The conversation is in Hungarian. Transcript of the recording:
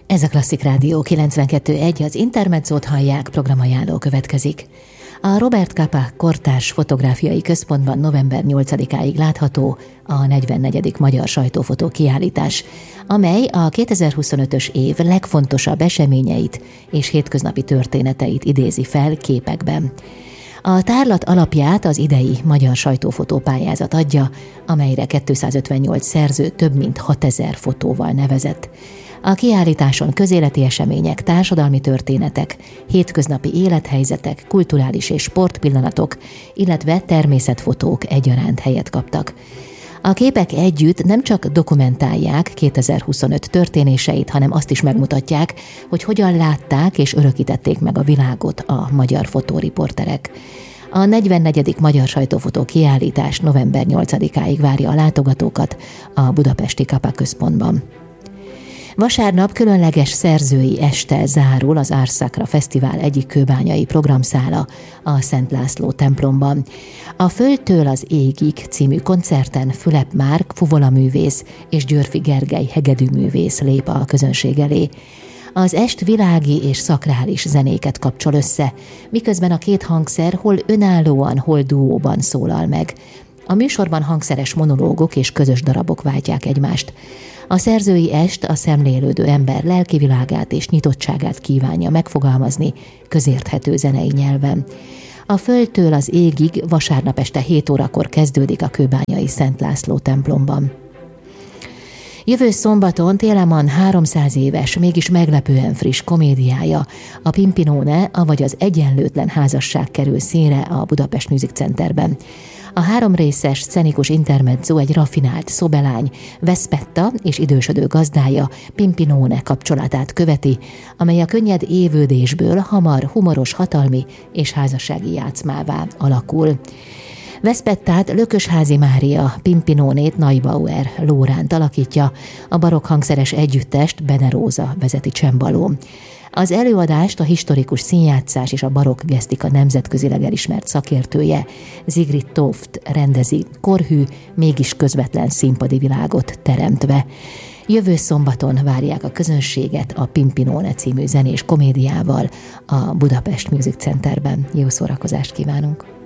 Ez a Klasszik Rádió 92.1, az Intermezzót hallják, programajánló következik. A Robert Capa Kortárs Fotográfiai Központban november 8-áig látható a 44. Magyar Sajtófotó kiállítás, amely a 2025-ös év legfontosabb eseményeit és hétköznapi történeteit idézi fel képekben. A tárlat alapját az idei Magyar Sajtófotó pályázat adja, amelyre 258 szerző több mint 6000 fotóval nevezett. A kiállításon közéleti események, társadalmi történetek, hétköznapi élethelyzetek, kulturális és sportpillanatok, illetve természetfotók egyaránt helyet kaptak. A képek együtt nem csak dokumentálják 2025 történéseit, hanem azt is megmutatják, hogy hogyan látták és örökítették meg a világot a magyar fotóriporterek. A 44. Magyar Sajtófotó kiállítás november 8-áig várja a látogatókat a budapesti Capa központban. Vasárnap különleges szerzői esttel zárul az Ars Sacra Fesztivál egyik kőbányai programszála a Szent László templomban. A Földtől az égig című koncerten Fülep Márk fuvolaművész és Györfi Gergely hegedűművész lép a közönség elé. Az est világi és szakrális zenéket kapcsol össze, miközben a két hangszer hol önállóan, hol duóban szólal meg. A műsorban hangszeres monológok és közös darabok váltják egymást. A szerzői est a szemlélődő ember lelkivilágát és nyitottságát kívánja megfogalmazni közérthető zenei nyelven. A Földtől az égig vasárnap este 7 órakor kezdődik a kőbányai Szent László templomban. Jövő szombaton Téleman 300 éves, mégis meglepően friss komédiája, a Pimpinone, avagy az Egyenlőtlen házasság kerül színre a Budapest Music Centerben. A 3 részes szcenikus intermezzo egy raffinált szobelány, Veszpetta és idősödő gazdája Pimpinone kapcsolatát követi, amely a könnyed évődésből hamar humoros hatalmi és házassági játszmává alakul. Veszpettát Lökösházi Mária, Pimpinónét Neubauer Lóránt alakítja, a barokk hangszeres együttest Bene Róza vezeti csembaló. Az előadást a historikus színjátszás és a barokk gesztika nemzetközileg elismert szakértője, Sigrid Toft rendezi, korhű, mégis közvetlen színpadi világot teremtve. Jövő szombaton várják a közönséget a Pimpinone című zenés komédiával a Budapest Music Centerben. Jó szórakozást kívánunk!